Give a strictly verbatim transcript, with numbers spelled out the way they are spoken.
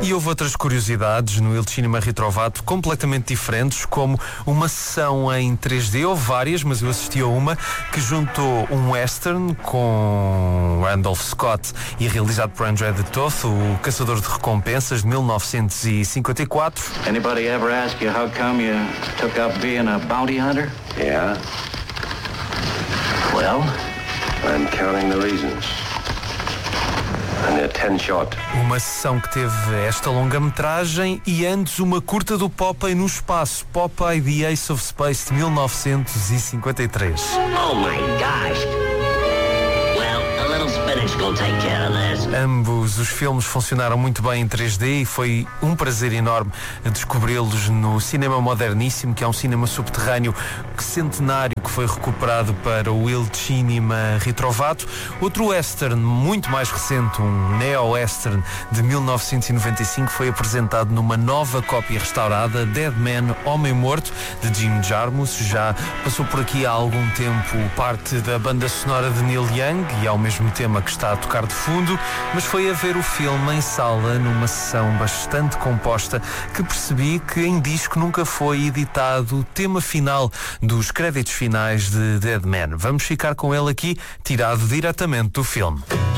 E houve outras curiosidades no Il Cinema Ritrovato completamente diferentes, como uma sessão em três D, ou várias, mas eu assisti a uma que juntou um western com Randolph Scott e realizado por André de Toth, o Caçador de Recompensas, de mil novecentos e cinquenta e quatro. Anybody ever ask you how come you took up being a bounty hunter? Yeah, Well, I'm counting the reasons. And they're ten short. Uma sessão que teve esta longa-metragem e antes uma curta do Popeye no espaço, Popeye The Ace of Space, de mil novecentos e cinquenta e três. Oh my gosh. Well, a little spinach will take care of this. Ambos os filmes funcionaram muito bem em três D e foi um prazer enorme descobri-los no cinema moderníssimo, que é um cinema subterrâneo centenário que foi recuperado para o Il Cinema Ritrovato. Outro western muito mais recente, um neo-western de mil novecentos e noventa e cinco, foi apresentado numa nova cópia restaurada, Dead Man, Homem Morto, de Jim Jarmusch. Já passou por aqui há algum tempo parte da banda sonora de Neil Young e é o mesmo tema que está a tocar de fundo, mas foi a ver o filme em sala numa sessão bastante composta que percebi que em disco nunca foi editado o tema final dos créditos finais de Dead Man. Vamos ficar com ele aqui, tirado diretamente do filme.